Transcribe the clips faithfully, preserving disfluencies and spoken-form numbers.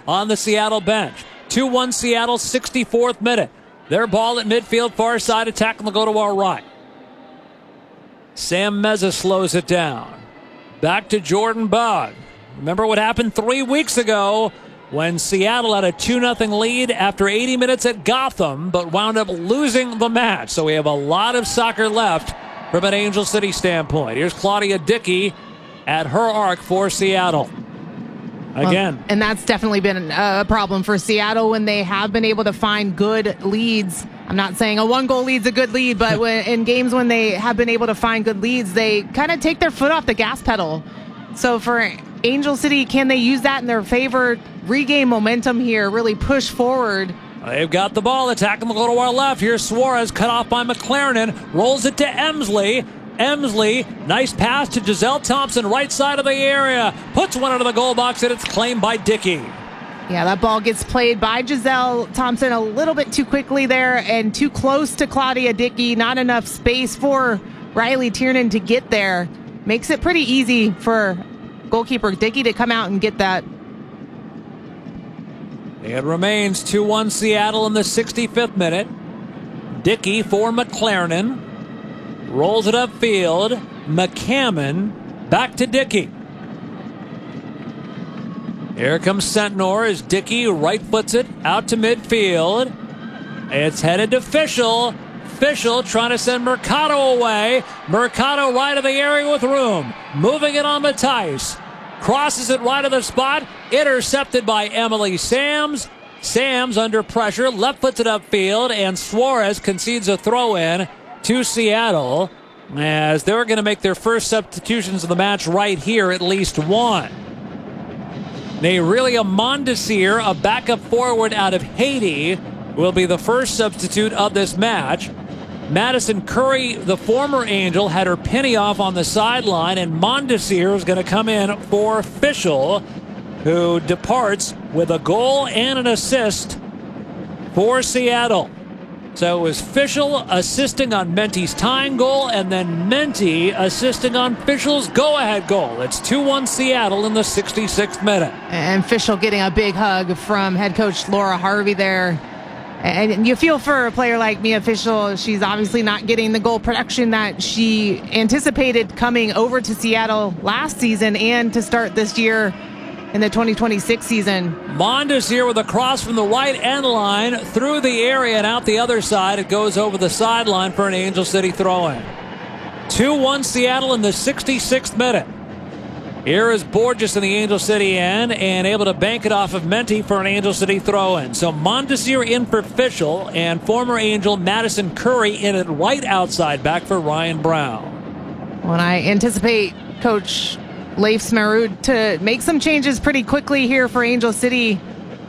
on the Seattle bench. two one Seattle, sixty-fourth minute. Their ball at midfield, far side attack will go to our right. Sam Meza slows it down. Back to Jordan Bugg. Remember what happened three weeks ago when Seattle had a two nothing lead after eighty minutes at Gotham, but wound up losing the match. So we have a lot of soccer left from an Angel City standpoint. Here's Claudia Dickey at her arc for Seattle. Again. Well, and that's definitely been a problem for Seattle when they have been able to find good leads. I'm not saying a one-goal lead's a good lead, but when, in games when they have been able to find good leads, they kind of take their foot off the gas pedal. So for Angel City, can they use that in their favor, regain momentum here, really push forward? They've got the ball. Attacking the go to our left. Here's Suarez, cut off by McLaren. Rolls it to Emsley. Emsley, nice pass to Giselle Thompson, right side of the area. Puts one into the goal box, and it's claimed by Dickey. Yeah, that ball gets played by Giselle Thompson a little bit too quickly there and too close to Claudia Dickey. Not enough space for Riley Tiernan to get there. Makes it pretty easy for goalkeeper Dickey to come out and get that. It remains two one Seattle in the sixty-fifth minute. Dickey for McLaren. Rolls it upfield. McCammon back to Dickey. Here comes Sentnor as Dickey right foots it out to midfield. It's headed to Fischel. Fischel trying to send Mercado away. Mercado right of the area with room. Moving it on Matthijs. Crosses it right of the spot. Intercepted by Emily Sams. Sams under pressure. Left foots it upfield. And Suarez concedes a throw in to Seattle, as they're going to make their first substitutions of the match right here, at least one. Neirelia Mondesir, a backup forward out of Haiti, will be the first substitute of this match. Madison Curry, the former Angel, had her penny off on the sideline, and Mondesir is going to come in for Fischel, who departs with a goal and an assist for Seattle. So it was Fischel assisting on Menti's tying goal, and then Menti assisting on Fischel's go-ahead goal. It's two one Seattle in the sixty-sixth minute. And Fischel getting a big hug from head coach Laura Harvey there. And you feel for a player like Mia Fischel. She's obviously not getting the goal production that she anticipated coming over to Seattle last season and to start this year in the twenty twenty-six season. Mondes here with a cross from the right end line through the area and out the other side. It goes over the sideline for an Angel City throw-in. two one Seattle in the sixty-sixth minute. Here is Borges in the Angel City end and able to bank it off of Menti for an Angel City throw-in. So Mondesir in for Fischel and former Angel Madison Curry in at right outside back for Ryan Brown. When I anticipate Coach Leif Smarud to make some changes pretty quickly here for Angel City.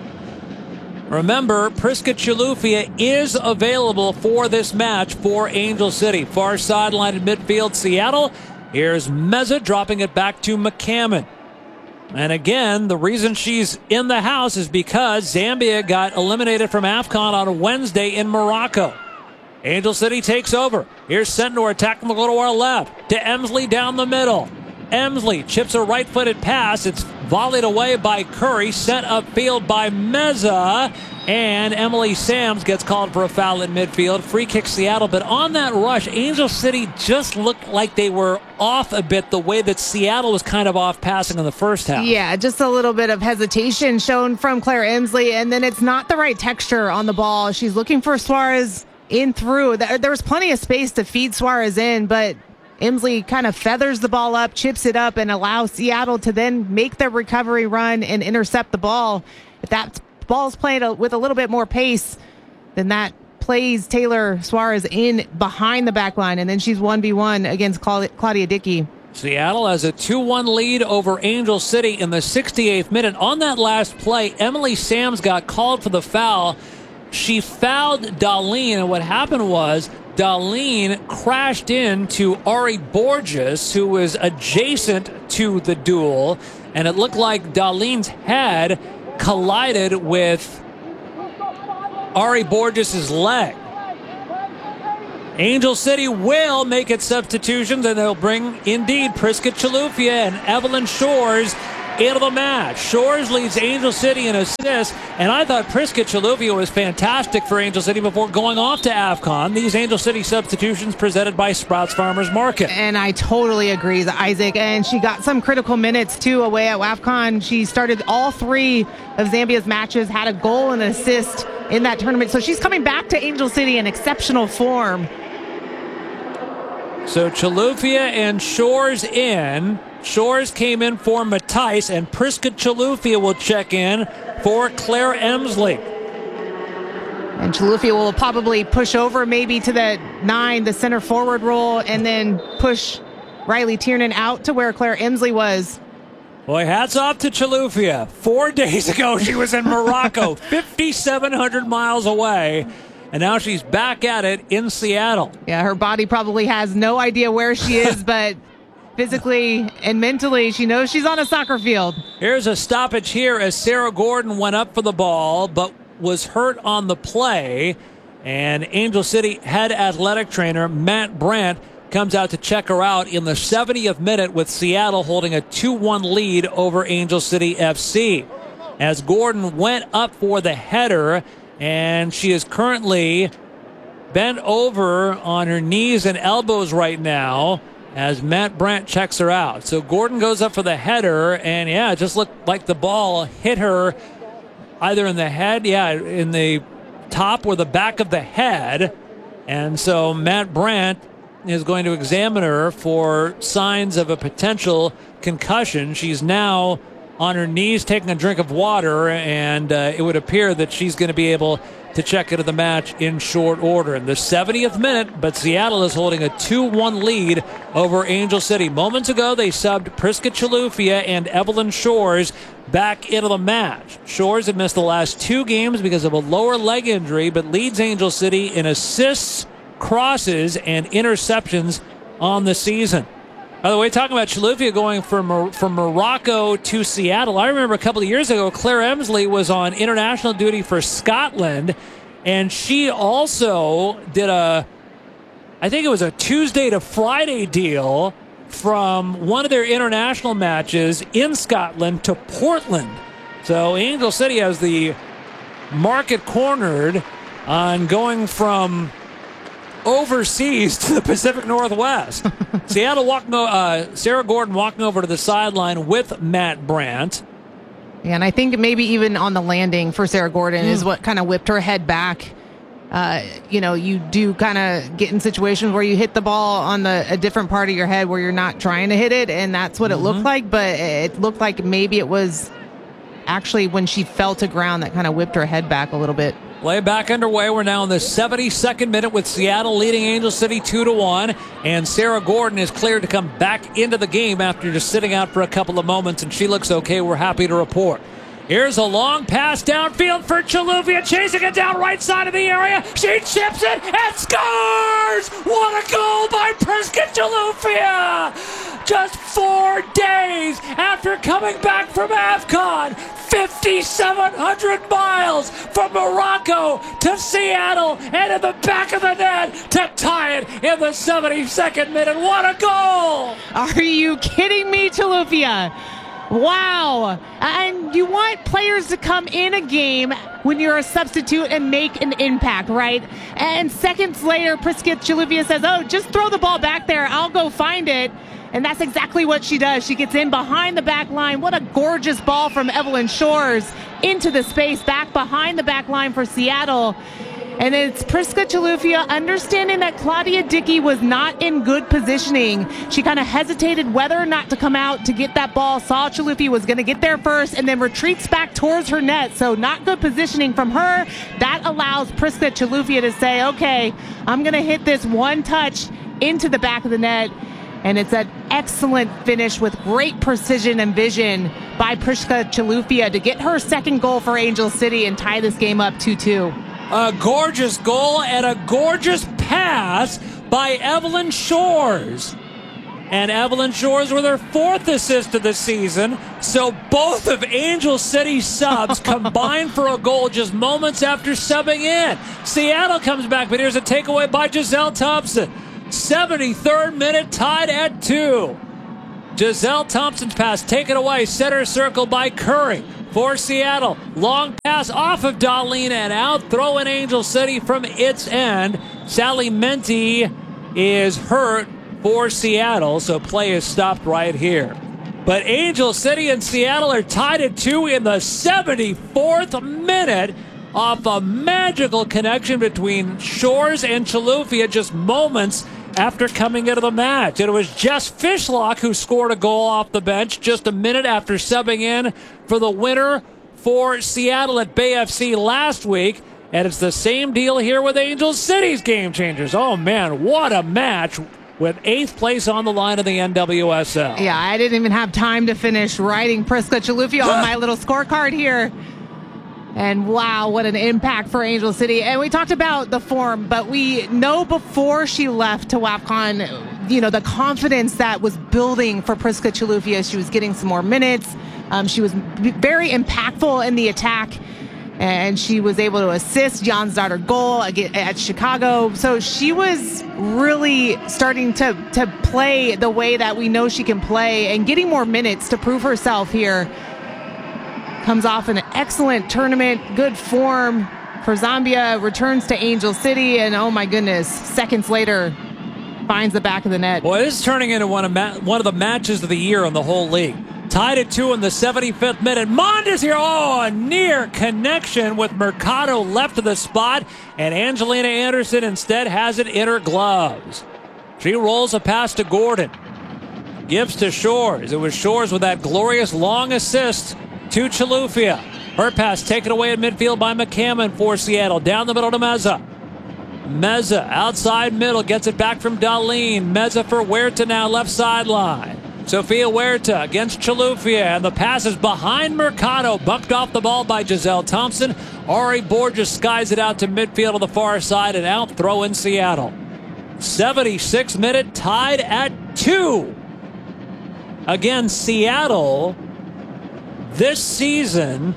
Remember, Priska Chilufya is available for this match for Angel City. Far sideline in midfield, Seattle. Here's Meza dropping it back to McCammon. And again, the reason she's in the house is because Zambia got eliminated from AFCON on Wednesday in Morocco. Angel City takes over. Here's Sentnor attacking the goal to our left. To Emsley down the middle. Emsley chips a right-footed pass. It's volleyed away by Curry, sent upfield by Meza, and Emily Sams gets called for a foul in midfield. Free kick Seattle, but on that rush, Angel City just looked like they were off a bit the way that Seattle was kind of off passing in the first half. Yeah, just a little bit of hesitation shown from Claire Emsley, and then it's not the right texture on the ball. She's looking for Suarez in through. There was plenty of space to feed Suarez in, but Emsley kind of feathers the ball up, chips it up, and allows Seattle to then make their recovery run and intercept the ball. If that ball's played with a little bit more pace, then that plays Taylor Suarez in behind the back line, and then she's one v one against Claudia Dickey. Seattle has a two one lead over Angel City in the sixty-eighth minute. On that last play, Emily Sams got called for the foul. She fouled Darlene, and what happened was Darlene crashed into Ari Borges, who was adjacent to the duel, and it looked like Darlene's head collided with Ari Borges' leg. Angel City will make its substitutions, and they'll bring, indeed, Priska Chilufya and Evelyn Shores into the match. Shores leads Angel City in assists, and I thought Priska Chilufya was fantastic for Angel City before going off to AFCON. These Angel City substitutions presented by Sprouts Farmers Market. And I totally agree, Isaac. And she got some critical minutes, too, away at AFCON. She started all three of Zambia's matches, had a goal and an assist in that tournament. So she's coming back to Angel City in exceptional form. So Chilufya and Shores in. Shores came in for Matthijs, and Priska Chilufya will check in for Claire Emslie. And Chilufya will probably push over maybe to the nine, the center forward role, and then push Riley Tiernan out to where Claire Emslie was. Boy, hats off to Chilufya. Four days ago, she was in Morocco, fifty-seven hundred miles away, and now she's back at it in Seattle. Yeah, her body probably has no idea where she is, but physically and mentally, she knows she's on a soccer field. Here's a stoppage here as Sarah Gordon went up for the ball, but was hurt on the play. And Angel City head athletic trainer Matt Brandt comes out to check her out in the seventieth minute, with Seattle holding a two one lead over Angel City F C. As Gordon went up for the header, and she is currently bent over on her knees and elbows right now as Matt Brandt checks her out. So Gordon goes up for the header, and yeah, it just looked like the ball hit her either in the head, yeah, in the top or the back of the head. And so Matt Brandt is going to examine her for signs of a potential concussion. She's now on her knees taking a drink of water, and uh, it would appear that she's going to be able to check into the match in short order. In the seventieth minute, but Seattle is holding a two one lead over Angel City. Moments ago, they subbed Priska Chilufya and Evelyn Shores back into the match. Shores had missed the last two games because of a lower leg injury, but leads Angel City in assists, crosses, and interceptions on the season. By the way, talking about Chilufya going from, from Morocco to Seattle, I remember a couple of years ago, Claire Emslie was on international duty for Scotland, and she also did a, I think it was a Tuesday to Friday deal from one of their international matches in Scotland to Portland. So Angel City has the market cornered on going from overseas to the Pacific Northwest. Seattle walking, uh, Sarah Gordon walking over to the sideline with Matt Brandt. Yeah, and I think maybe even on the landing for Sarah Gordon mm. is what kind of whipped her head back. Uh, you know, you do kind of get in situations where you hit the ball on the a different part of your head where you're not trying to hit it, and that's what mm-hmm. it looked like. But it looked like maybe it was actually when she fell to ground that kind of whipped her head back a little bit. Play back underway. We're now in the seventy-second minute with Seattle leading Angel City two to one. And Sarah Gordon is cleared to come back into the game after just sitting out for a couple of moments, and she looks okay. We're happy to report. Here's a long pass downfield for Chilufya, chasing it down right side of the area. She chips it and scores! What a goal by Priska Chilufya! Just four days after coming back from AFCON, fifty-seven hundred miles from Morocco to Seattle and in the back of the net to tie it in the seventy-second minute. What a goal! Are you kidding me, Chilufya? Wow. And you want players to come in a game when you're a substitute and make an impact, right? And seconds later, Priska Chilufya says, oh, just throw the ball back there. I'll go find it. And that's exactly what she does. She gets in behind the back line. What a gorgeous ball from Evelyn Shores into the space back behind the back line for Seattle. And it's Priska Chilufya understanding that Claudia Dickey was not in good positioning. She kind of hesitated whether or not to come out to get that ball, saw Chilufya was going to get there first, and then retreats back towards her net. So not good positioning from her. That allows Priska Chilufya to say, okay, I'm going to hit this one touch into the back of the net. And it's an excellent finish with great precision and vision by Priska Chilufya to get her second goal for Angel City and tie this game up two two. A gorgeous goal and a gorgeous pass by Evelyn Shores. And Evelyn Shores with her fourth assist of the season. So both of Angel City's subs combined for a goal just moments after subbing in. Seattle comes back, but here's a takeaway by Giselle Thompson. seventy-third minute, tied at two. Giselle Thompson's pass taken away. Center circle by Curry for Seattle. Long pass off of Darlene and out. Throwing Angel City from its end. Sally Menti is hurt for Seattle, so play is stopped right here. But Angel City and Seattle are tied at two in the seventy-fourth minute off a magical connection between Shores and Chilufya just moments after coming into the match. And it was Jess Fishlock who scored a goal off the bench just a minute after subbing in for the winner for Seattle at Bay F C last week. And it's the same deal here with Angel City's Game Changers. Oh, man, what a match with eighth place on the line of the N W S L. Yeah, I didn't even have time to finish writing Priska Chilufya on my little scorecard here. And wow, what an impact for Angel City. And we talked about the form, but we know before she left to WAPCON, you know, the confidence that was building for Priska Chilufya. She was getting some more minutes. Um, she was very impactful in the attack. And she was able to assist Jan's daughter goal at Chicago. So she was really starting to, to play the way that we know she can play and getting more minutes to prove herself here. Comes off an excellent tournament, good form for Zambia, returns to Angel City, and oh my goodness, seconds later, finds the back of the net. Boy, this is turning into one of, ma- one of the matches of the year in the whole league. Tied at two in the seventy-fifth minute. Mondes here. Oh, a near connection with Mercado left of the spot. And Angelina Anderson instead has it in her gloves. She rolls a pass to Gordon. Gives to Shores. It was Shores with that glorious long assist to Chilufya. Her pass taken away at midfield by McCammon for Seattle. Down the middle to Meza. Meza outside middle. Gets it back from Darlene. Meza for Huerta now left sideline. Sofia Huerta against Chilufya, and the pass is behind Mercado. Bumped off the ball by Giselle Thompson. Ari Borges skies it out to midfield on the far side, and out throw in Seattle. seventy-sixth minute, tied at two. Again, Seattle this season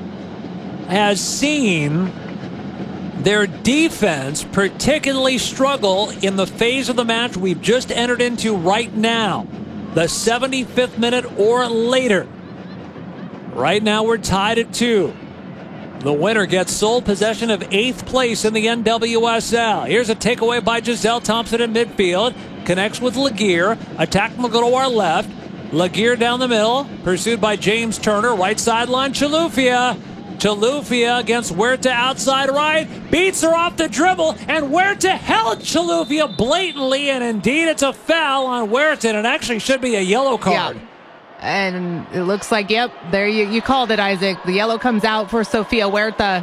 has seen their defense particularly struggle in the phase of the match we've just entered into right now. The seventy-fifth minute or later. Right now we're tied at two. The winner gets sole possession of eighth place in the N W S L. Here's a takeaway by Giselle Thompson in midfield. Connects with Laguerre. Attack will go to our left. Laguerre down the middle. Pursued by James Turner. Right sideline, Chilufya. Chilufya against Huerta outside right. Beats her off the dribble, and Huerta held Chilufya blatantly, and indeed it's a foul on Huerta, and it actually should be a yellow card. Yeah. And it looks like, yep, there you, you called it, Isaac. The yellow comes out for Sofia Huerta.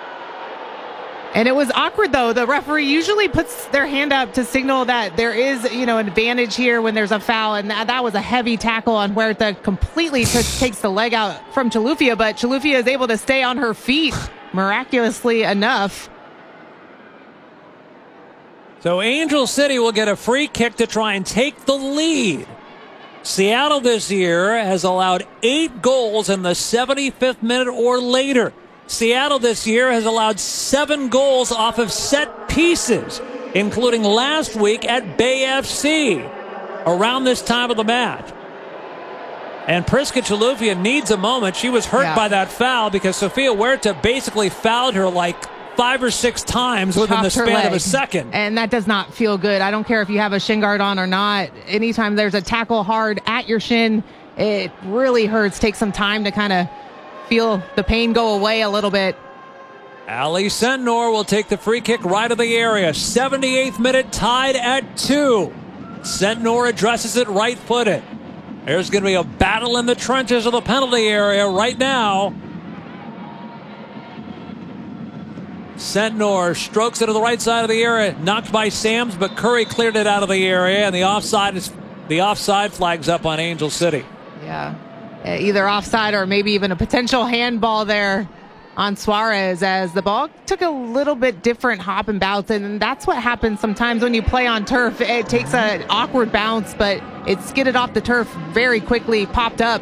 And it was awkward, though. The referee usually puts their hand up to signal that there is, you know, an advantage here when there's a foul. And that, that was a heavy tackle on Huerta. Completely t- takes the leg out from Chilufya. But Chilufya is able to stay on her feet, miraculously enough. So Angel City will get a free kick to try and take the lead. Seattle this year has allowed eight goals in the seventy-fifth minute or later. Seattle this year has allowed seven goals off of set pieces, including last week at Bay F C, around this time of the match. And Priska Chilufya needs a moment. She was hurt yeah. by that foul because Sofia Huerta basically fouled her like five or six times within Chopped the her span leg. of a second. And that does not feel good. I don't care if you have a shin guard on or not. Anytime there's a tackle hard at your shin, it really hurts. Take some time to kind of feel the pain go away a little bit. Ali Sentnor will take the free kick right of the area. seventy-eighth minute, tied at two. Sentnor addresses it right-footed. There's going to be a battle in the trenches of the penalty area right now. Sentnor strokes it to the right side of the area. Knocked by Sams, but Curry cleared it out of the area, and the offside is the offside flags up on Angel City. Yeah. Either offside or maybe even a potential handball there on Suarez, as the ball took a little bit different hop and bounce. And that's what happens sometimes when you play on turf. It takes an awkward bounce, but it skidded off the turf very quickly, popped up.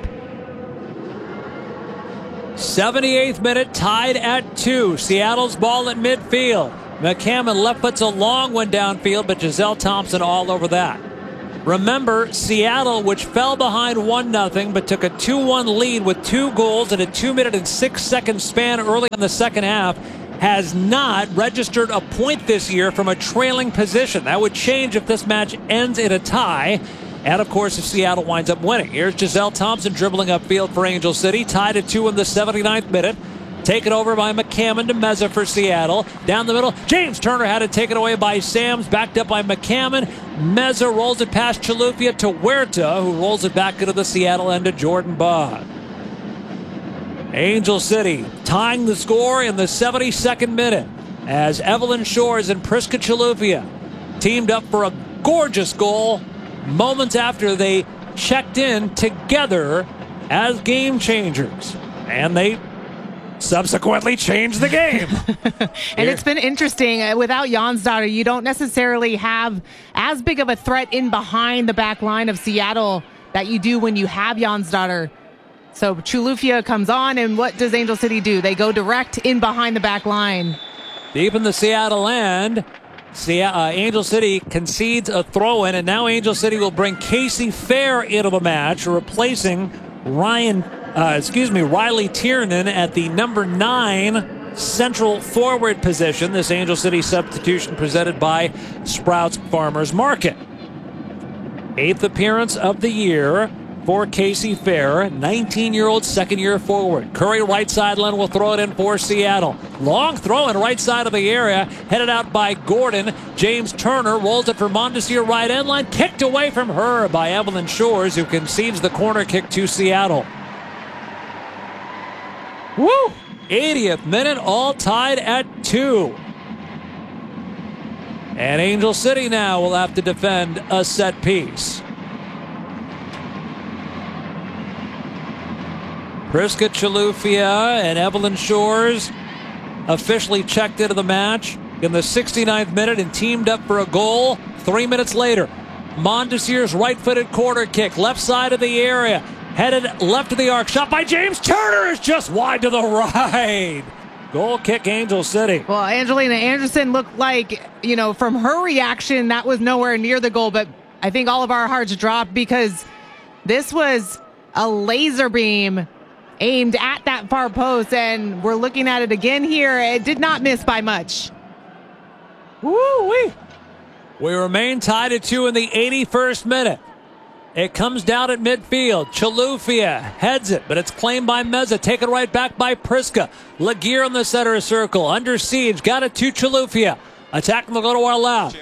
seventy-eighth minute, tied at two. Seattle's ball at midfield. McCammon left puts a long one downfield, but Giselle Thompson all over that. Remember, Seattle, which fell behind one nothing, but took a two one lead with two goals in a two minute and six second span early in the second half, has not registered a point this year from a trailing position. That would change if this match ends in a tie. And, of course, if Seattle winds up winning. Here's Giselle Thompson dribbling upfield for Angel City. Tied at two in the seventy-ninth minute. Taken over by McCammon to Meza for Seattle. Down the middle, James Turner had it taken away by Sams. Backed up by McCammon. Meza rolls it past Chilufya to Huerta, who rolls it back into the Seattle end to Jordan Bond. Angel City tying the score in the seventy-second minute as Evelyn Shores and Priska Chilufya teamed up for a gorgeous goal moments after they checked in together as game changers. And they subsequently changed the game. And it's been interesting. Uh, without Jonsdottir, you don't necessarily have as big of a threat in behind the back line of Seattle that you do when you have Jonsdottir. So Chilufya comes on, and what does Angel City do? They go direct in behind the back line. Deep in the Seattle end, Se- uh, Angel City concedes a throw-in, and now Angel City will bring Casey Fair into the match, replacing Ryan, uh, excuse me, Riley Tiernan at the number nine central forward position. This Angel City substitution presented by Sprouts Farmers Market. Eighth appearance of the year for Casey Fair, nineteen-year-old second-year forward. Curry right sideline will throw it in for Seattle. Long throw in right side of the area, headed out by Gordon. James Turner rolls it for Mondesir right end line, kicked away from her by Evelyn Shores, who concedes the corner kick to Seattle. Woo! eightieth minute, all tied at two. And Angel City now will have to defend a set piece. Priska Chilufya and Evelyn Shores officially checked into the match in the sixty-ninth minute and teamed up for a goal. Three minutes later, Mondesir's right-footed corner kick, left side of the area, headed left of the arc. Shot by James Turner is just wide to the right. Goal kick, Angel City. Well, Angelina Anderson looked like, you know, from her reaction, that was nowhere near the goal. But I think all of our hearts dropped because this was a laser beam aimed at that far post, and we're looking at it again here. It did not miss by much. Woo-wee. We remain tied at two in the eighty-first minute. It comes down at midfield. Chilufya heads it, but it's claimed by Meza. Taken right back by Priska. Laguerre in the center circle. Under siege. Got it to Chilufya. Attacking the go to our left.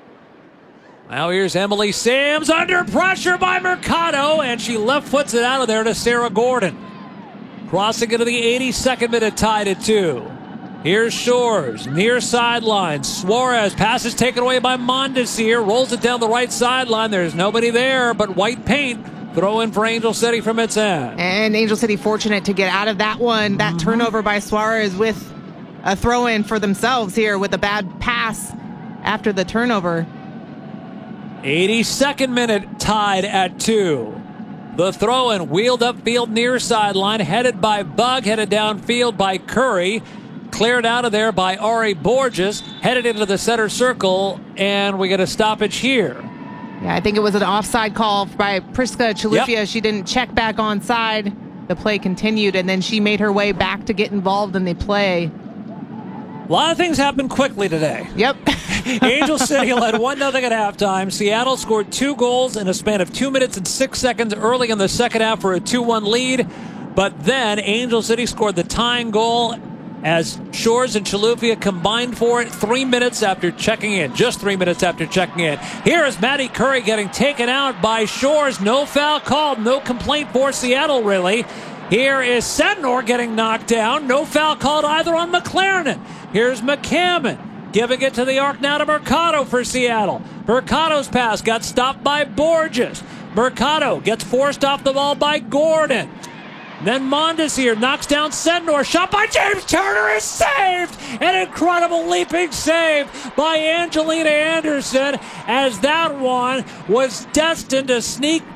Now here's Emily Sams under pressure by Mercado, and she left foots it out of there to Sarah Gordon. Crossing into the eighty-second minute, tied at two. Here's Shores, near sideline. Suarez, passes taken away by Mondesir, rolls it down the right sideline. There's nobody there but white paint. Throw in for Angel City from its end. And Angel City fortunate to get out of that one. That mm-hmm. turnover by Suarez with a throw in for themselves here with a bad pass after the turnover. eighty-second minute, tied at two. The throw-in wheeled upfield near sideline, headed by Bug, headed downfield by Curry. Cleared out of there by Ari Borges, headed into the center circle, and we get a stoppage here. Yeah, I think it was an offside call by Priska Chilufya. Yep. She didn't check back onside. The play continued, and then she made her way back to get involved in the play. A lot of things happened quickly today. Yep. Angel City led one nothing at halftime. Seattle scored two goals in a span of two minutes and six seconds early in the second half for a two one lead. But then Angel City scored the tying goal as Shores and Chilufya combined for it three minutes after checking in. Just three minutes after checking in. Here is Maddie Curry getting taken out by Shores. No foul called. No complaint for Seattle, really. Here is Sednor getting knocked down. No foul called either on McLaren. Here's McCammon giving it to the arc now to Mercado for Seattle. Mercado's pass got stopped by Borges. Mercado gets forced off the ball by Gordon. Then Mondesir knocks down Sednor. Shot by James Turner is saved. An incredible leaping save by Angelina Anderson, as that one was destined to sneak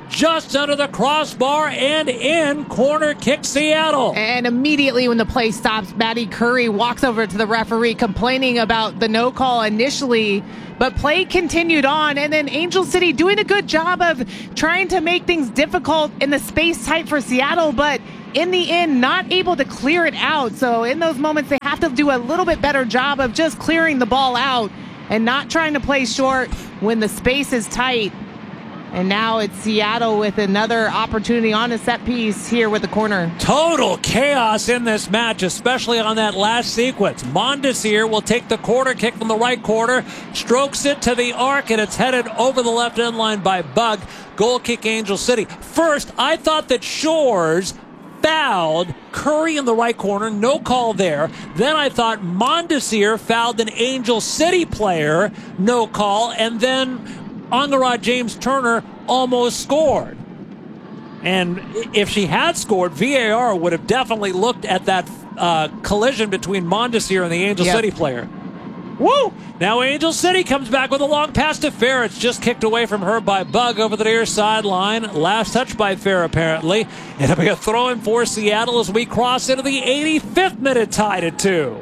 just under the crossbar and in. Corner kick Seattle. And immediately when the play stops, Maddie Curry walks over to the referee complaining about the no call initially, but play continued on. And then Angel City doing a good job of trying to make things difficult in the space tight for Seattle, but in the end, not able to clear it out. So in those moments, they have to do a little bit better job of just clearing the ball out and not trying to play short when the space is tight. And now it's Seattle with another opportunity on a set piece here with the corner. Total chaos in this match, especially on that last sequence. Mondesir will take the corner kick from the right corner, strokes it to the arc, and it's headed over the left end line by Bug. Goal kick Angel City. First, I thought that Shores fouled Curry in the right corner, no call there. Then I thought Mondesir fouled an Angel City player, no call, and then Angarad James Turner almost scored. And if she had scored, V A R would have definitely looked at that uh, collision between Mondesir and the Angel yep. City player. Woo! Now Angel City comes back with a long pass to Fair. It's just kicked away from her by Bug over the near sideline. Last touch by Fair, apparently. It'll be a throw-in for Seattle as we cross into the eighty-fifth minute, tied at two.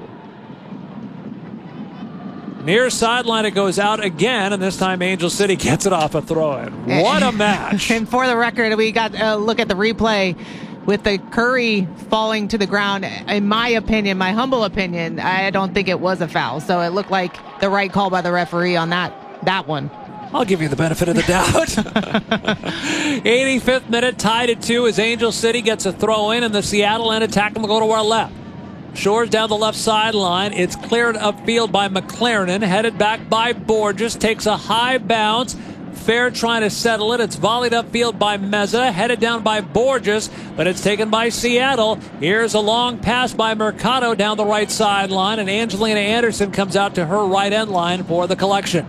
Near sideline, it goes out again, and this time Angel City gets it off a throw-in. What a match. And for the record, we got a look at the replay with the Curry falling to the ground. In my opinion, my humble opinion, I don't think it was a foul. So it looked like the right call by the referee on that, that one. I'll give you the benefit of the doubt. eighty-fifth minute, tied at two as Angel City gets a throw-in, and the Seattle end attack will go to our left. Shores down the left sideline. It's cleared upfield by McLaren. Headed back by Borges. Takes a high bounce. Fair trying to settle it. It's volleyed upfield by Meza. Headed down by Borges, but it's taken by Seattle. Here's a long pass by Mercado down the right sideline, and Angelina Anderson comes out to her right end line for the collection.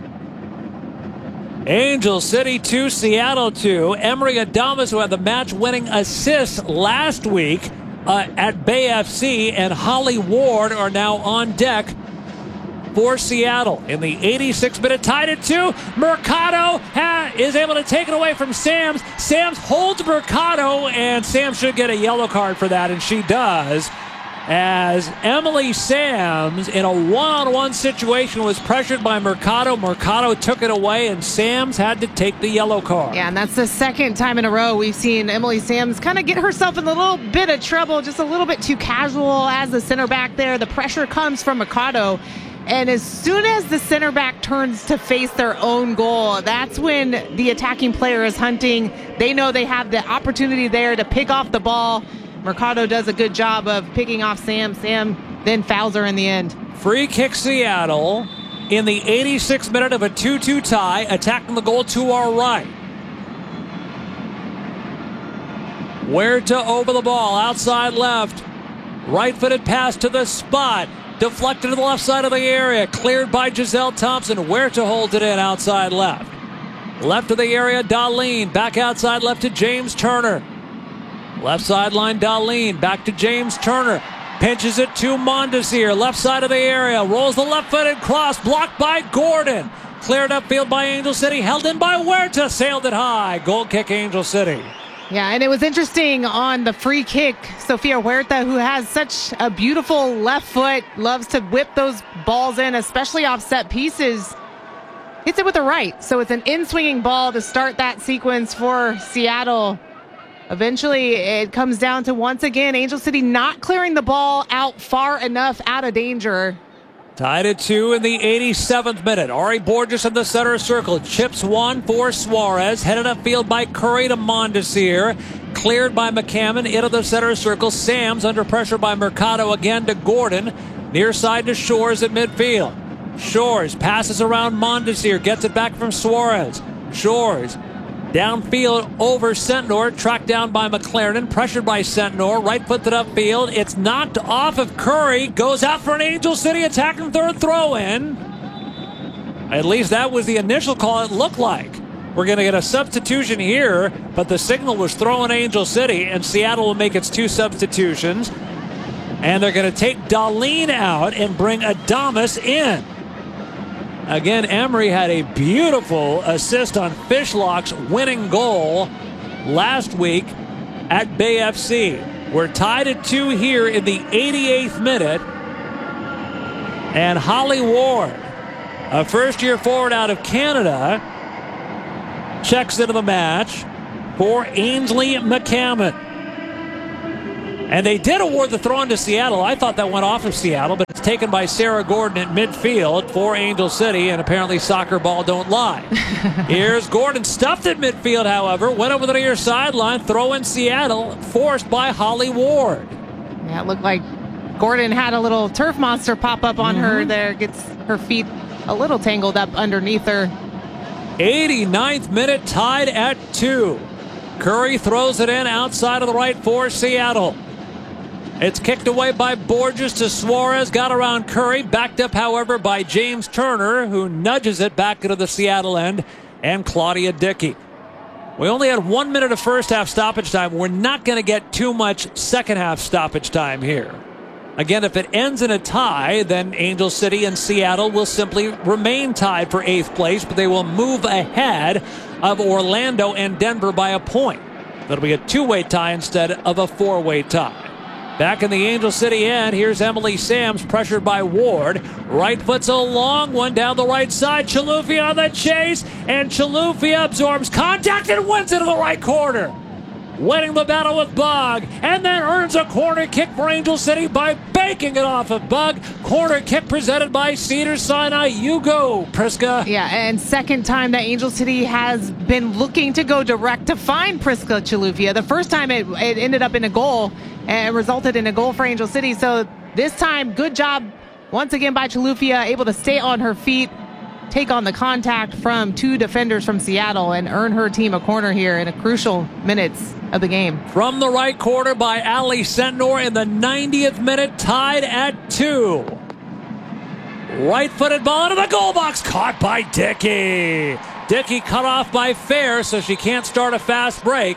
Angel City two, Seattle two. Emery Adames, who had the match-winning assist last week Uh, at Bay F C, and Holly Ward are now on deck for Seattle. In the eighty-sixth minute, tied at two. Mercado ha- is able to take it away from Sams. Sams holds Mercado, and Sams should get a yellow card for that, and she does, as Emily Sams, in a one-on-one situation, was pressured by Mercado. Mercado took it away, and Sams had to take the yellow card. Yeah, and that's the second time in a row we've seen Emily Sams kind of get herself in a little bit of trouble, just a little bit too casual as the center back there. The pressure comes from Mercado, and as soon as the center back turns to face their own goal, that's when the attacking player is hunting. They know they have the opportunity there to pick off the ball. Mercado does a good job of picking off Sam. Sam then fouls her in the end. Free kick Seattle in the eighty-sixth minute of a two two tie, attacking the goal to our right. Huerta over the ball, outside left. Right-footed pass to the spot. Deflected to the left side of the area. Cleared by Giselle Thompson. Huerta holds it in outside left. Left of the area, Darlene. Back outside left to James Turner. Left sideline, Darlene. Back to James Turner. Pinches it to Mondesir. Left side of the area. Rolls the left-footed cross. Blocked by Gordon. Cleared upfield by Angel City. Held in by Huerta. Sailed it high. Goal kick Angel City. Yeah, and it was interesting on the free kick. Sofia Huerta, who has such a beautiful left foot, loves to whip those balls in, especially off set pieces. Hits it with the right. So it's an in-swinging ball to start that sequence for Seattle. Eventually, it comes down to, once again, Angel City not clearing the ball out far enough out of danger. Tied at two in the eighty-seventh minute. Ari Borges in the center circle. Chips one for Suarez. Headed upfield by Curry to Mondesir. Cleared by McCammon into the center circle. Sams under pressure by Mercado again to Gordon. Near side to Shores at midfield. Shores passes around Mondesir. Gets it back from Suarez. Shores downfield over Sentnor, tracked down by McLaren, pressured by Sentnor, right footed upfield. It's knocked off of Curry, goes out for an Angel City attacking third throw in. At least that was the initial call, it looked like. We're going to get a substitution here, but the signal was throwing Angel City, and Seattle will make its two substitutions. And they're going to take Darlene out and bring Adames in. Again, Emery had a beautiful assist on Fishlock's winning goal last week at Bay F C. We're tied at two here in the eighty-eighth minute. And Holly Ward, a first-year forward out of Canada, checks into the match for Ainsley McCammon. And they did award the throw-in to Seattle. I thought that went off of Seattle, but it's taken by Sarah Gordon at midfield for Angel City, and apparently soccer ball don't lie. Here's Gordon, stuffed at midfield, however, went over the near sideline, throw in Seattle, forced by Holly Ward. Yeah, it looked like Gordon had a little turf monster pop up on mm-hmm. her there, gets her feet a little tangled up underneath her. eighty-ninth minute, tied at two. Curry throws it in outside of the right for Seattle. It's kicked away by Borges to Suarez, got around Curry, backed up, however, by James Turner, who nudges it back into the Seattle end, and Claudia Dickey. We only had one minute of first half stoppage time. We're not going to get too much second half stoppage time here. Again, if it ends in a tie, then Angel City and Seattle will simply remain tied for eighth place, but they will move ahead of Orlando and Denver by a point. That'll be a two-way tie instead of a four-way tie. Back in the Angel City end, here's Emily Sams, pressured by Ward. Right foot's a long one down the right side. Chilufya on the chase, and Chilufya absorbs contact and wins into the right corner. Winning the battle with Bug, and then earns a corner kick for Angel City by banking it off of Bug. Corner kick presented by Cedars-Sinai. You go, Priska. Yeah, and second time that Angel City has been looking to go direct to find Priska Chilufya. The first time it, it ended up in a goal and resulted in a goal for Angel City. So this time, good job once again by Chilufya, able to stay on her feet, take on the contact from two defenders from Seattle, and earn her team a corner here in a crucial minutes of the game. From the right corner by Ali Sentnor in the ninetieth minute, tied at two. Right-footed ball into the goal box, caught by Dickey. Dickey cut off by Fair, so she can't start a fast break.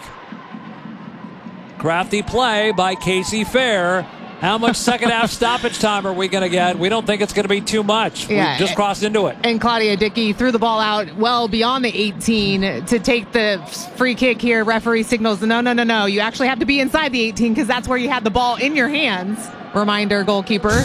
Crafty play by Casey Fair. How much second half stoppage time are we going to get? We don't think it's going to be too much. Yeah, we just crossed into it. And Claudia Dickey threw the ball out well beyond the eighteen to take the free kick here. Referee signals, no, no, no, no. You actually have to be inside the eighteen because that's where you had the ball in your hands. Reminder, goalkeeper.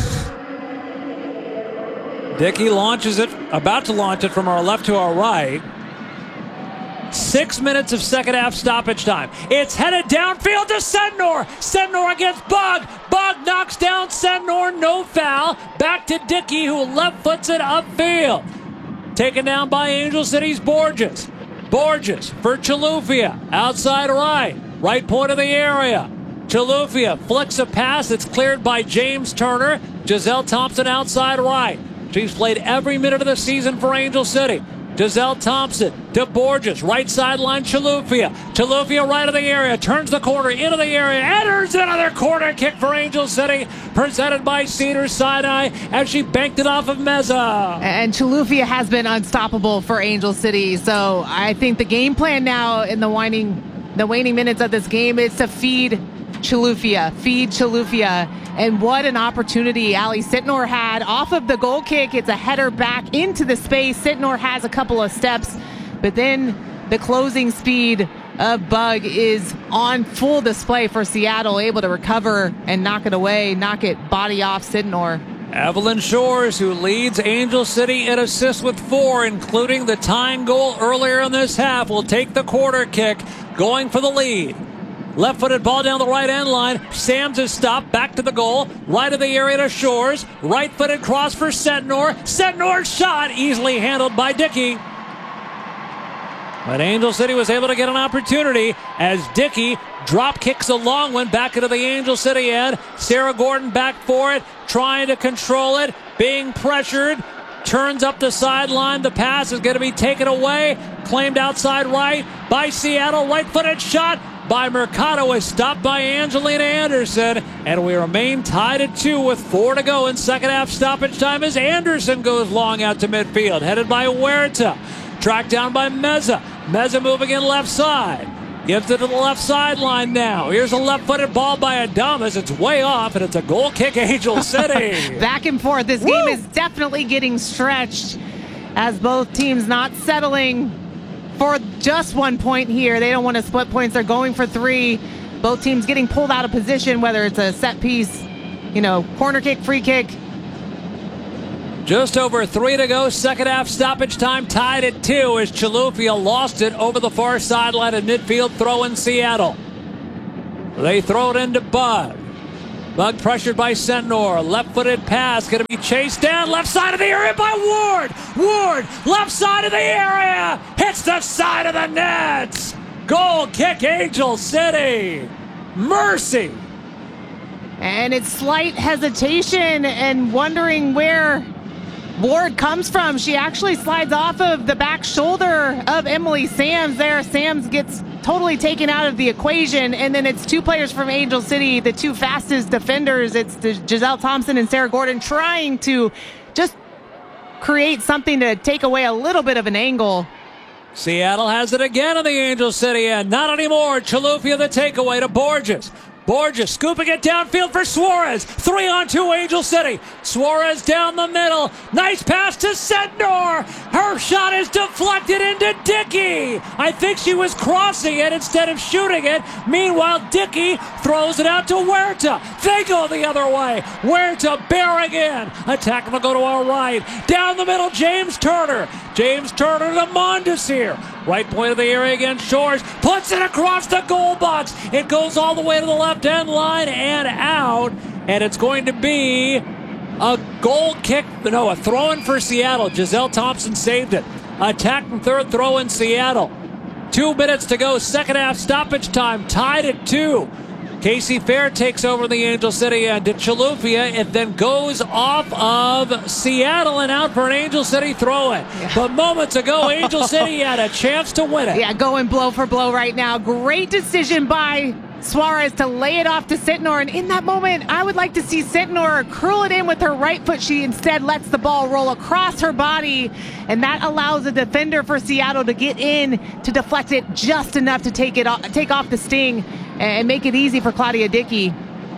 Dickey launches it, about to launch it from our left to our right. Six minutes of second half stoppage time. It's headed downfield to Sentnor. Sentnor against Bug. Bug knocks down Sentnor. No foul. Back to Dickey, who left foots it upfield. Taken down by Angel City's Borges. Borges for Chilufya. Outside right. Right point of the area. Chilufya flicks a pass. It's cleared by James Turner. Giselle Thompson outside right. She's played every minute of the season for Angel City. Giselle Thompson to Borges, right sideline, Chilufya. Chilufya right of the area, turns the corner into the area, enters another corner kick for Angel City, presented by Cedars-Sinai as she banked it off of Meza. And Chilufya has been unstoppable for Angel City, so I think the game plan now in the waning, the waning minutes of this game is to feed Chilufya, feed Chilufya. And what an opportunity Ali Sentnor had off of the goal kick. It's a header back into the space. Sentnor has a couple of steps, but then the closing speed of Bug is on full display for Seattle, able to recover and knock it away, knock it body off Sentnor. Evelyn Shores, who leads Angel City in assists with four, including the tying goal earlier in this half, will take the corner kick, going for the lead. Left-footed ball down the right end line. Sams is stopped. Back to the goal. Right of the area to Shores. Right-footed cross for Sentnor. Sentnor's shot easily handled by Dickey. But Angel City was able to get an opportunity as Dickey drop kicks a long one back into the Angel City end. Sarah Gordon back for it, trying to control it, being pressured. Turns up the sideline. The pass is going to be taken away. Claimed outside right by Seattle. Right-footed shot by Mercado is stopped by Angelina Anderson, and we remain tied at two with four to go in second half stoppage time as Anderson goes long out to midfield, headed by Huerta, tracked down by Meza. Meza moving in left side, gives it to the left sideline now. Here's a left-footed ball by Adamas. It's way off, and it's a goal kick, Angel City. Back and forth. This Woo! game is definitely getting stretched as both teams not settling for just one point here. They don't want to split points. They're going for three. Both teams getting pulled out of position, whether it's a set piece, you know, corner kick, free kick. Just over three to go. Second half stoppage time tied at two as Chilufya lost it over the far sideline at midfield. Throw in Seattle. They throw it into Bug. Bug pressured by Sentnor. Left-footed pass. Going to be chased down. Left side of the area by Ward. Ward. Left side of the area. Hits the side of the nets. Goal kick, Angel City. Mercy. And it's slight hesitation and wondering where Ward comes from. She actually slides off of the back shoulder of Emily Sams there. Sams gets totally taken out of the equation, and then it's two players from Angel City, the two fastest defenders. It's the Giselle Thompson and Sarah Gordon trying to just create something to take away a little bit of an angle. Seattle has it again on the Angel City end. Not anymore. Chilufya the takeaway to Borges. Borges scooping it downfield for Suarez. Three on two, Angel City. Suarez down the middle. Nice pass to Sentnor. Her shot is deflected into Dickey. I think she was crossing it instead of shooting it. Meanwhile, Dickey throws it out to Huerta. They go the other way. Huerta bearing in. Attack will go to our right. Down the middle, James Turner. James Turner to Mondesir. Right point of the area against Shores. Puts it across the goal box. It goes all the way to the left end line and out. And it's going to be a goal kick. No, a throw in for Seattle. Giselle Thompson saved it. Attack from third, throw in Seattle. Two minutes to go. Second half stoppage time. Tied at two. Casey Fair takes over the Angel City end to Chilufya. It then goes off of Seattle and out for an Angel City throw-in. Yeah. But moments ago, Angel City had a chance to win it. Yeah, going blow for blow right now. Great decision by Suarez to lay it off to Sentnor. And in that moment, I would like to see Sentnor curl it in with her right foot. She instead lets the ball roll across her body. And that allows the defender for Seattle to get in to deflect it just enough to take it off, take off the sting and make it easy for Claudia Dickey.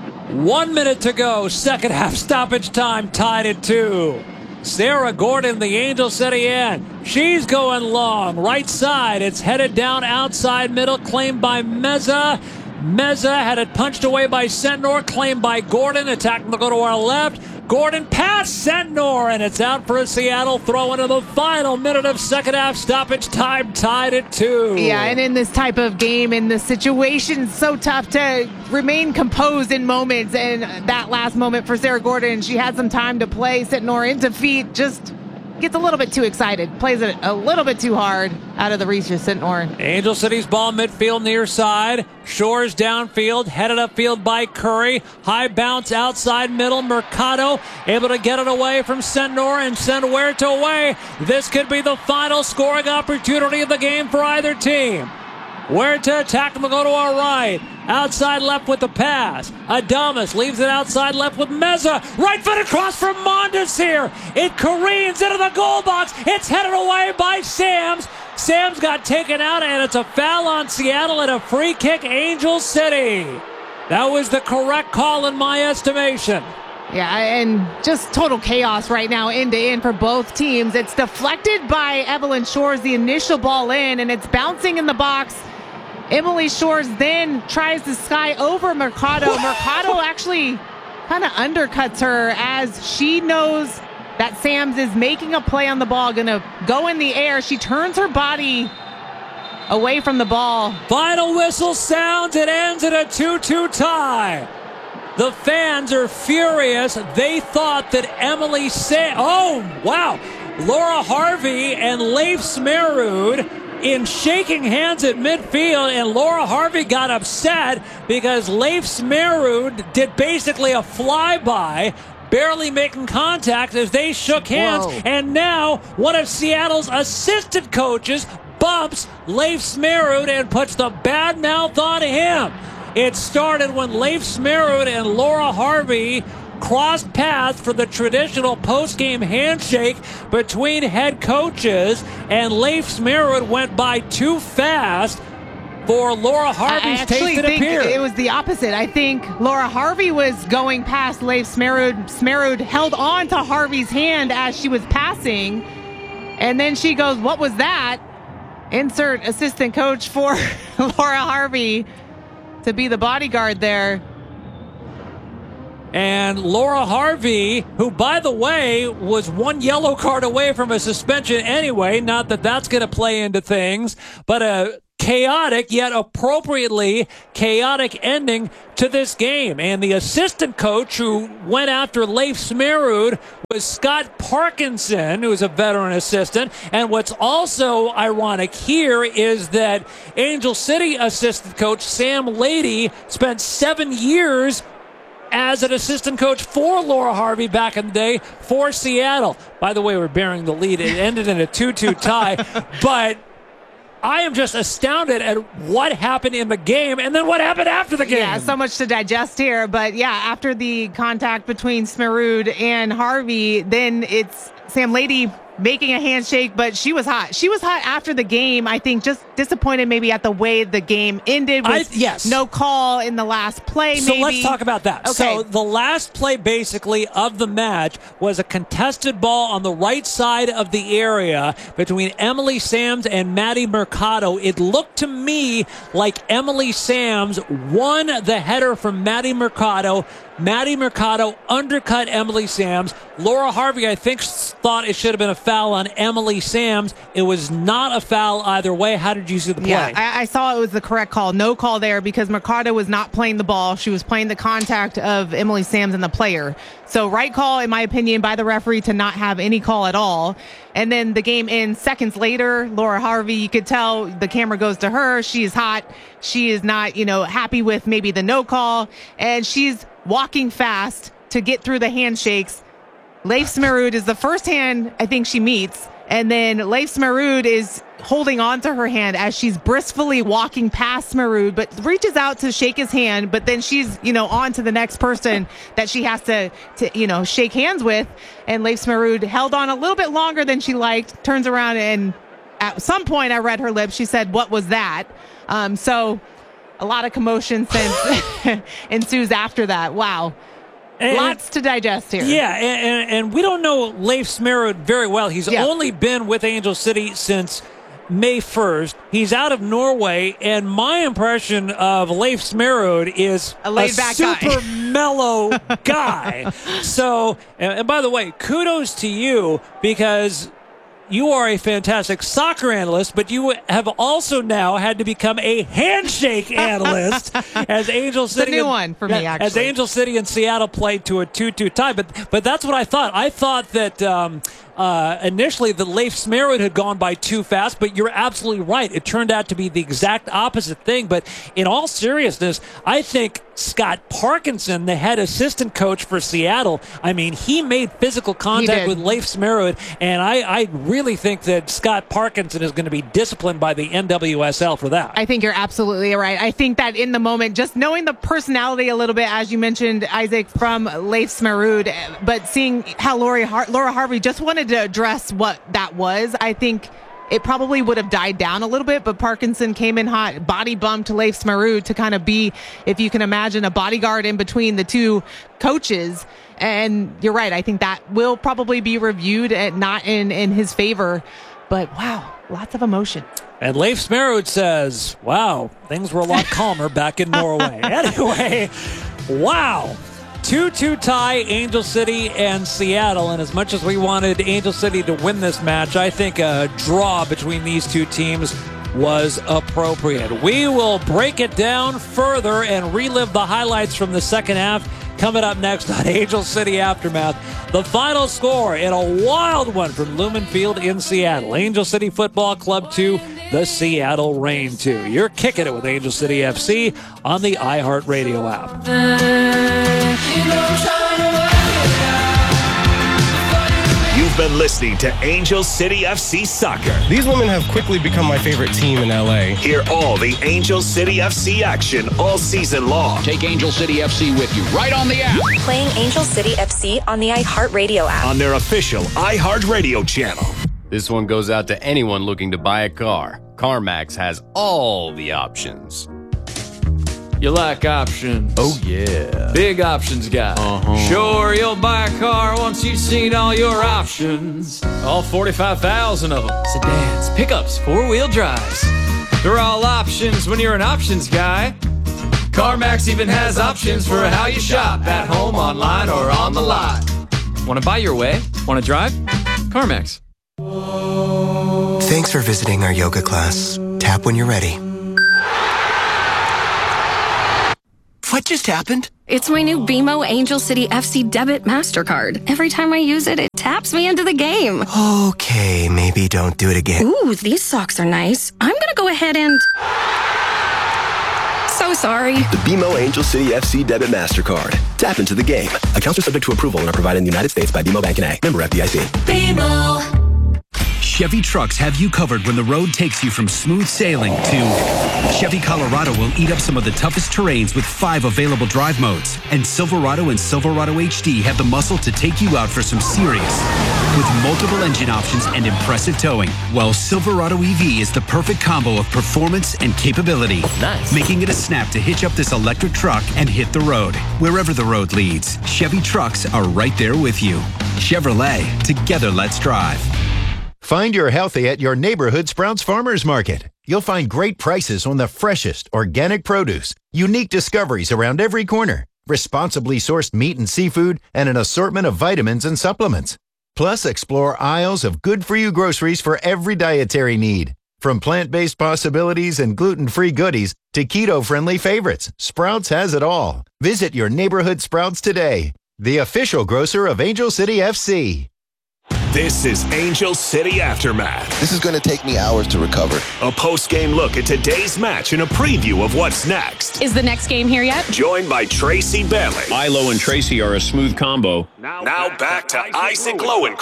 One minute to go. Second half stoppage time tied at two. Sarah Gordon, the Angel City end. She's going long. Right side. It's headed down outside middle. Claimed by Meza. Meza had it punched away by Sentnor. Claimed by Gordon. Attack will go to our left. Gordon past Sentnor, and it's out for a Seattle throw into the final minute of second half stoppage time, tied at two. Yeah, and in this type of game, in this situation, it's so tough to remain composed in moments. And that last moment for Sarah Gordon, she had some time to play. Sentnor into feet, just gets a little bit too excited, plays it a little bit too hard out of the reach of Sentnor. Angel City's ball midfield near side. Shores downfield, headed upfield by Curry. High bounce outside middle. Mercado able to get it away from Sentnor and send Huerta away. This could be the final scoring opportunity of the game for either team. Huerta attacking will go to our right. Outside left with the pass. Adamas leaves it outside left with Meza. Right foot across from Mondes here. It careens into the goal box. It's headed away by Sams. Sams got taken out, and it's a foul on Seattle and a free kick, Angel City. That was the correct call in my estimation. Yeah, and just total chaos right now, end to end for both teams. It's deflected by Evelyn Shores, the initial ball in, and it's bouncing in the box. Emily Shores then tries to sky over Mercado. Mercado actually kind of undercuts her as she knows that Sams is making a play on the ball, gonna go in the air. She turns her body away from the ball. Final whistle sounds. It ends in a two two tie. The fans are furious. They thought that Emily Sam... Oh, wow. Laura Harvey and Leif Smerud in shaking hands at midfield, and Laura Harvey got upset because Leif Smerud did basically a flyby, barely making contact as they shook hands. Whoa. And now one of Seattle's assistant coaches bumps Leif Smerud and puts the bad mouth on him. It started when Leif Smerud and Laura Harvey crossed paths for the traditional post-game handshake between head coaches, and Leif Smerud went by too fast for Laura Harvey's taste to appear. It was the opposite. I think Laura Harvey was going past Leif Smerud. Smerud held on to Harvey's hand as she was passing, and then she goes, "What was that?" insert assistant coach for Laura Harvey to be the bodyguard there. And Laura Harvey, who, by the way, was one yellow card away from a suspension anyway, not that that's going to play into things, but a chaotic, yet appropriately chaotic ending to this game. And the assistant coach who went after Leif Smerud was Scott Parkinson, who's a veteran assistant. And what's also ironic here is that Angel City assistant coach Sam Lady spent seven years as an assistant coach for Laura Harvey back in the day for Seattle. By the way, we're bearing the lead. It ended in a two two tie, but I am just astounded at what happened in the game and then what happened after the game. Yeah, so much to digest here. But yeah, after the contact between Smerud and Harvey, then it's Sam Lady making a handshake, but she was hot. She was hot after the game. I think just disappointed maybe at the way the game ended with I, yes. no call in the last play. So maybe. let's talk about that. Okay. So the last play basically of the match was a contested ball on the right side of the area between Emily Sams and Maddie Mercado. It looked to me like Emily Sams won the header from Maddie Mercado. Maddie Mercado undercut Emily Sams. Laura Harvey, I think, thought it should have been a foul on Emily Sams. It was not a foul either way. How did you see the play? Yeah, I, I saw it was the correct call. No call there because Mercado was not playing the ball. She was playing the contact of Emily Sams and the player. So right call, in my opinion, by the referee to not have any call at all. And then the game ends seconds later. Laura Harvey, you could tell the camera goes to her. She is hot. She is not, you know, happy with maybe the no call. And she's walking fast to get through the handshakes. Leif Smerud is the first hand I think she meets. And then Leif Smerud is holding on to her hand as she's briskly walking past Smerud, but reaches out to shake his hand. But then she's, you know, on to the next person that she has to, to you know, shake hands with. And Leif Smerud held on a little bit longer than she liked, turns around, and at some point I read her lips. She said, "What was that?" Um, so a lot of commotion since ensues after that. Wow. And lots to digest here. Yeah, and, and, and we don't know Leif Smerud very well. He's yeah. only been with Angel City since May first. He's out of Norway, and my impression of Leif Smerud is a, laid back super guy. mellow guy. So, and, and by the way, kudos to you because you are a fantastic soccer analyst, but you have also now had to become a handshake analyst as Angel City. It's a new and, one for me, actually. As Angel City and Seattle played to a two two tie. But but that's what I thought. I thought that um, uh, initially the Leif Smerud had gone by too fast, but you're absolutely right. It turned out to be the exact opposite thing. But in all seriousness, I think Scott Parkinson, the head assistant coach for Seattle, I mean, he made physical contact with Leif Smerud, and I, I really think that Scott Parkinson is going to be disciplined by the N W S L for that. I think you're absolutely right. I think that in the moment, just knowing the personality a little bit, as you mentioned, Isaac, from Leif Smerud, but seeing how Laura, Har- Laura Harvey just wanted to address what that was, I think it probably would have died down a little bit, but Parkinson came in hot, body bumped Leif Smerud to kind of be, if you can imagine, a bodyguard in between the two coaches. And you're right. I think that will probably be reviewed and not in, in his favor. But wow, lots of emotion. And Leif Smerud says, wow, things were a lot calmer back in Norway. Anyway, wow. two two tie, Angel City and Seattle. And as much as we wanted Angel City to win this match, I think a draw between these two teams was appropriate. We will break it down further and relive the highlights from the second half coming up next on Angel City Aftermath. The final score in a wild one from Lumen Field in Seattle. Angel City Football Club two, the Seattle Reign two. You're kicking it with Angel City F C on the iHeartRadio app. You've been listening to Angel City F C Soccer. These women have quickly become my favorite team in L A. Hear all the Angel City F C action all season long. Take Angel City F C with you right on the app. Playing Angel City F C on the iHeartRadio app. On their official iHeartRadio channel. This one goes out to anyone looking to buy a car. CarMax has all the options. You like options. Oh, yeah. Big options guy. Uh-huh. Sure, you'll buy a car once you've seen all your options. All forty-five thousand of them. Sedans, pickups, four-wheel drives. They're all options when you're an options guy. CarMax even has options for how you shop. At home, online, or on the lot. Want to buy your way? Want to drive? CarMax. Thanks for visiting our yoga class. Tap when you're ready. What just happened? It's my new B M O Angel City F C debit MasterCard. Every time I use it, it taps me into the game. Okay, maybe don't do it again. Ooh, these socks are nice. I'm gonna go ahead and... So sorry. The B M O Angel City F C debit MasterCard. Tap into the game. Accounts are subject to approval and are provided in the United States by B M O Bank N A. Member F D I C. B M O. Chevy trucks have you covered when the road takes you from smooth sailing to Chevy Colorado will eat up some of the toughest terrains with five available drive modes. And Silverado and Silverado H D have the muscle to take you out for some serious. With multiple engine options and impressive towing, well, Silverado E V is the perfect combo of performance and capability. Nice. Making it a snap to hitch up this electric truck and hit the road. Wherever the road leads, Chevy trucks are right there with you. Chevrolet, together let's drive. Find your healthy at your neighborhood Sprouts Farmers Market. You'll find great prices on the freshest organic produce, unique discoveries around every corner, responsibly sourced meat and seafood, and an assortment of vitamins and supplements. Plus, explore aisles of good-for-you groceries for every dietary need. From plant-based possibilities and gluten-free goodies to keto-friendly favorites, Sprouts has it all. Visit your neighborhood Sprouts today, the official grocer of Angel City F C. This is Angel City Aftermath. This is going to take me hours to recover. A post-game look at today's match and a preview of what's next. Is the next game here yet? Joined by Tracy Bailey. Ilo and Tracy are a smooth combo. Now, now back, back to Isaac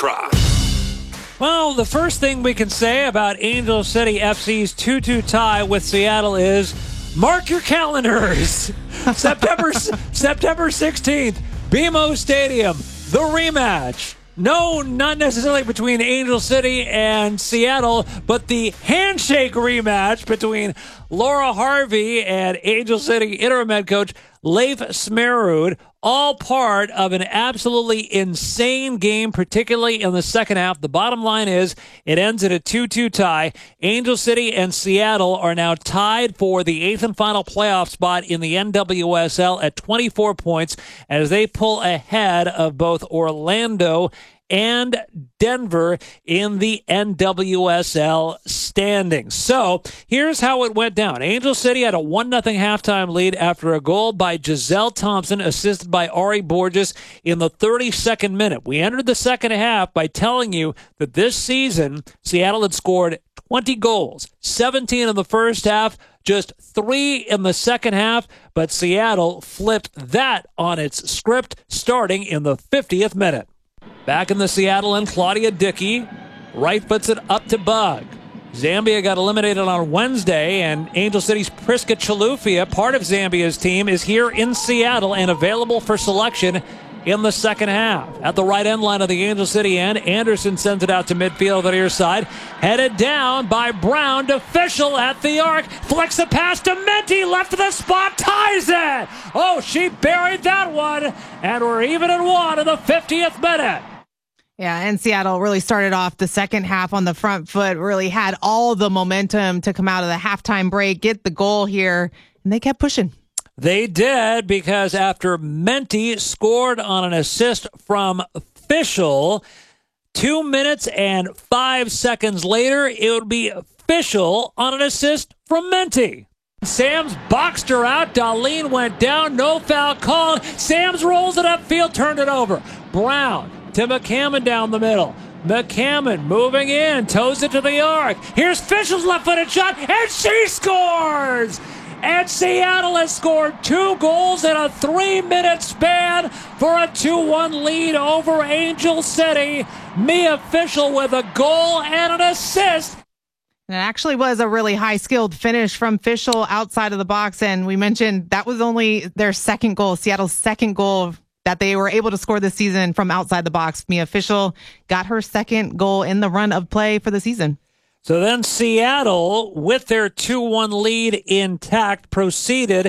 Lowencroft. Well, the first thing we can say about Angel City F C's two two tie with Seattle is mark your calendars. September September sixteenth, B M O Stadium, the rematch. No, not necessarily between Angel City and Seattle, but the handshake rematch between Laura Harvey and Angel City interim head coach Leif Smerud, all part of an absolutely insane game, particularly in the second half. The bottom line is it ends at a two two tie. Angel City and Seattle are now tied for the eighth and final playoff spot in the N W S L at twenty-four points as they pull ahead of both Orlando and Denver in the N W S L standings. So here's how it went down. Angel City had a one nothing halftime lead after a goal by Giselle Thompson, assisted by Ari Borges in the thirty-second minute. We entered the second half by telling you that this season, Seattle had scored twenty goals, seventeen in the first half, just three in the second half, but Seattle flipped that on its script starting in the fiftieth minute. Back in the Seattle and Claudia Dickey right foots it up to Bug. Zambia got eliminated on Wednesday, and Angel City's Priska Chilufya, part of Zambia's team, is here in Seattle and available for selection in the second half. At the right end line of the Angel City end, Anderson sends it out to midfield on the near side. Headed down by Brown to Fischel at the arc. Flicks the pass to Menti, left of the spot, ties it! Oh, she buried that one, and we're even at one in the fiftieth minute. Yeah, and Seattle really started off the second half on the front foot, really had all the momentum to come out of the halftime break, get the goal here, and they kept pushing. They did, because after Menti scored on an assist from Fischel, two minutes and five seconds later, it would be Fischel on an assist from Menti. Sams boxed her out. Darlene went down. No foul called. Sams rolls it upfield, turned it over. Brown to McCammon down the middle. McCammon moving in, toes it to the arc. Here's Fischel's left-footed shot, and she scores! And Seattle has scored two goals in a three-minute span for a two one lead over Angel City. Mia Fischel with a goal and an assist. And it actually was a really high-skilled finish from Fischel outside of the box, and we mentioned that was only their second goal, Seattle's second goal that they were able to score this season from outside the box. Mia Fischel got her second goal in the run of play for the season. So then Seattle, with their two one lead intact, proceeded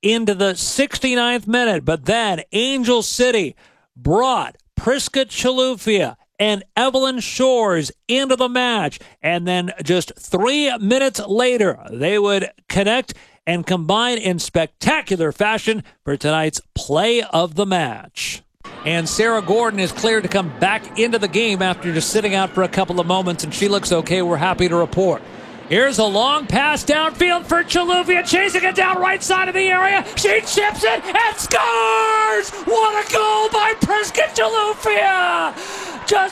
into the sixty-ninth minute. But then Angel City brought Priska Chilufya and Evelyn Shores into the match. And then just three minutes later, they would connect and combine in spectacular fashion for tonight's play of the match. And Sarah Gordon is cleared to come back into the game after just sitting out for a couple of moments, and she looks okay. We're happy to report. Here's a long pass downfield for Chilufya, chasing it down right side of the area. She chips it and scores! What a goal by Priska Chilufya!